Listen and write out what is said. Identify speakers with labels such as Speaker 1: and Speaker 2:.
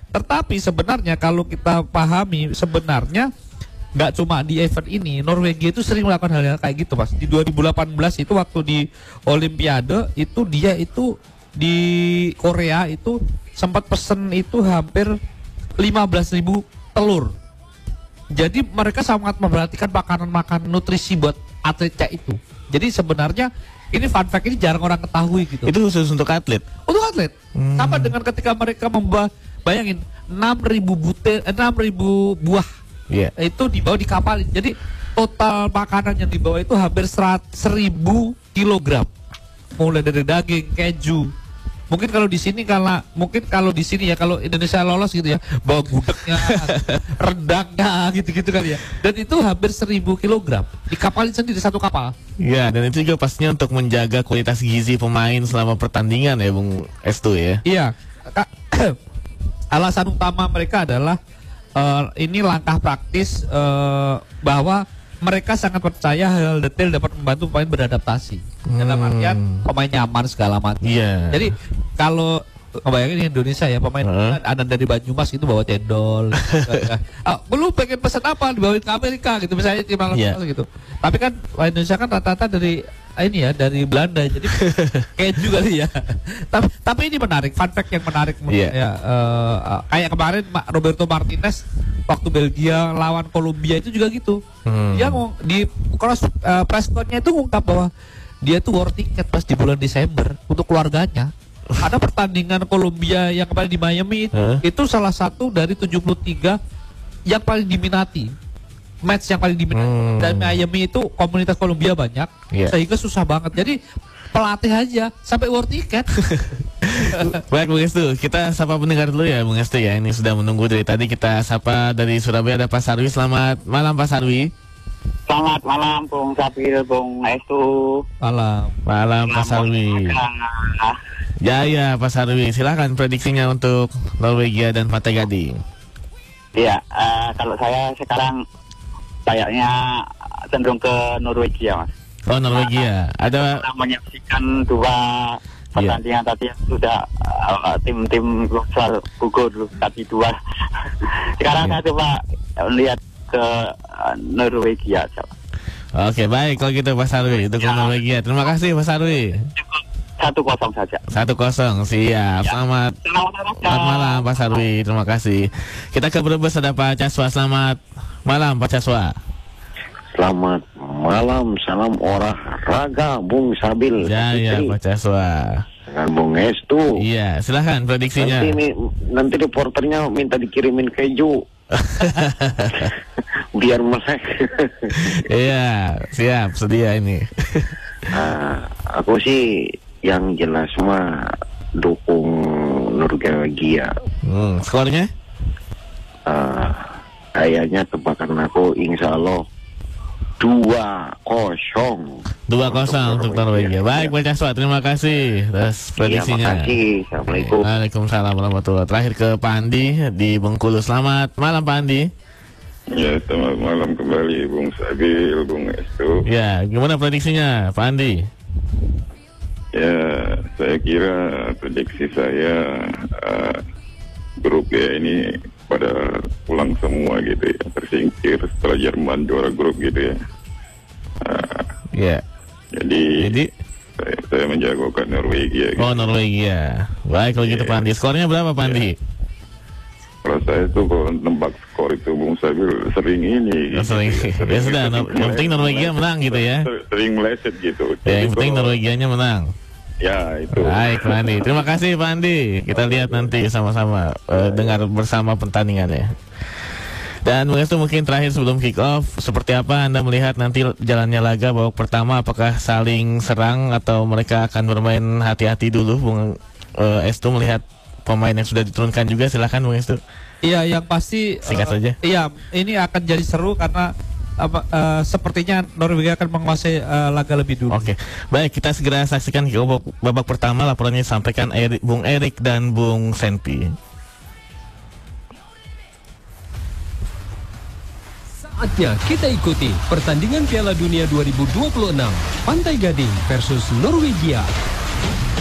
Speaker 1: Tetapi sebenarnya kalau kita pahami, sebenarnya nggak cuma di event ini, Norwegia itu sering melakukan hal yang kayak gitu, Mas. Di 2018 itu waktu di Olimpiade itu dia itu di Korea itu sempat pesen itu hampir 15.000 telur. Jadi mereka sangat memperhatikan makanan-makanan nutrisi buat atletnya itu. Jadi sebenarnya ini fun fact, ini jarang orang ketahui gitu.
Speaker 2: Itu khusus untuk atlet?
Speaker 1: Untuk atlet. Sama dengan ketika mereka bayangin 6.000 buah.
Speaker 2: Yeah.
Speaker 1: Itu dibawa di kapal. Jadi total makanan yang dibawa itu hampir 1.000 kilogram. Mulai dari daging, keju. Mungkin kalau di sini ya, kalau Indonesia lolos gitu ya, bawa gudegnya, rendangnya gitu-gitu kan ya. Dan itu hampir 1.000 kilogram dikapalin sendiri satu kapal.
Speaker 2: Ya, dan itu juga pastinya untuk menjaga kualitas gizi pemain selama pertandingan ya, Bung Estu ya.
Speaker 1: Iya. Alasan utama mereka adalah ini langkah praktis bahwa mereka sangat percaya hal detail dapat membantu pemain beradaptasi. Dalam artian pemain nyaman segala macam.
Speaker 2: Yeah.
Speaker 1: Jadi kalau bayangin di Indonesia ya, pemain ada dari Banyumas itu bawa cendol. Belum pengen pesan apa dibawain ke Amerika gitu misalnya tim gitu. Tapi kan Indonesia kan rata-rata dari ini ya, dari Belanda, jadi keju kali ya. Tapi ini menarik, fun fact yang menarik ya. Kayak kemarin Roberto Martinez waktu Belgia lawan Kolombia itu juga gitu. Dia di press con-nya itu ngungkap bahwa dia tuh war ticket pas di bulan Desember untuk keluarganya. Ada pertandingan Kolombia yang kemarin di Miami itu salah satu dari 73 yang paling diminati. Match yang paling diminati. Dan Miami itu komunitas Kolombia banyak, sehingga susah banget. Jadi pelatih aja sampai war ticket.
Speaker 2: Baik Bung Estu, kita sapa pendengar dulu ya Bung Estu ya. Ini sudah menunggu dari tadi. Kita sapa dari Surabaya, ada Pak Sarwi. Selamat malam Pak Sarwi.
Speaker 3: Selamat malam Bung Sabil, Bung Estu.
Speaker 2: Malam Pak Sarwi. Ya Pak Sarwi, silahkan prediksinya untuk Norwegia dan Pantai Gading.
Speaker 3: Iya, kalau saya sekarang kayaknya cenderung ke Norwegia, Mas.
Speaker 2: Oh, Norwegia. Ada
Speaker 3: menyaksikan dua pertandingan tadi yang sudah tim-tim besar gugur tadi dua. Sekarang saya coba lihat ke Norwegia.
Speaker 2: Oke, baik kalau gitu Pak Sarwi, untuk Norwegia. Terima kasih Pak Sarwi.
Speaker 3: 1-0 saja.
Speaker 2: 1-0, siap. Selamat malam Pak Sarwi, terima kasih. Kita ke Brebes, ada Pak Caswa. Selamat malam Pak Caswa.
Speaker 4: Selamat malam, salam olahraga Bung Sabil.
Speaker 2: Ya Pak Caswa.
Speaker 4: Dengan Bung Estu.
Speaker 2: Iya, silahkan prediksinya.
Speaker 4: Nanti reporternya minta dikirimin keju. Biar melek.
Speaker 2: Iya, siap, sedia ini.
Speaker 4: Aku sih yang jelas mah dukung Norwegia.
Speaker 2: Skornya?
Speaker 4: Kayaknya tebakan aku insya Allah 2-0.
Speaker 2: 2-0 untuk Norwegia. Baik Pak Caswa, terima kasih atas prediksinya.
Speaker 4: Terima kasih. Assalamualaikum.
Speaker 2: Waalaikumsalam warahmatullahi. Terakhir ke Pak Andi di Bengkulu. Selamat malam Pak Andi.
Speaker 5: Ya, selamat malam kembali Bung Sabil, Bung Estu.
Speaker 2: Ya, gimana prediksinya Pak Andi?
Speaker 5: Ya, saya kira prediksi saya grup ya ini pada pulang semua gitu ya, tersingkir setelah Jerman juara grup gitu ya. Jadi saya menjagokan Norwegia. Gitu.
Speaker 2: Oh, Norwegia. Baik kalau gitu Pak Andi. Skornya berapa Pak Andi?
Speaker 5: Kalau saya tuh kalau nembak skor itu Bung Sabil sering ini.
Speaker 2: Sering. Ya sudah, yang penting Norwegia menang gitu ya.
Speaker 5: Sering meleset gitu.
Speaker 2: Ya, yang penting Norwegianya menang.
Speaker 5: Ya itu.
Speaker 2: Baik Pak Andi, terima kasih Pak Andi. Kita lihat nanti sama-sama, dengar bersama pertandingannya. Dan mungkin terakhir sebelum kick off, seperti apa Anda melihat nanti jalannya laga babak pertama? Apakah saling serang atau mereka akan bermain hati-hati dulu? Bung Estu melihat pemain yang sudah diturunkan juga, silakan Bung Estu.
Speaker 1: Iya, yang pasti
Speaker 2: singkat saja.
Speaker 1: Iya, ini akan jadi seru karena sepertinya Norwegia akan menguasai laga lebih dulu.
Speaker 2: Oke, baik, kita segera saksikan babak pertama. Laporannya disampaikan Bung Erik dan Bung Senpi.
Speaker 6: Saatnya kita ikuti pertandingan Piala Dunia 2026 Pantai Gading versus Norwegia.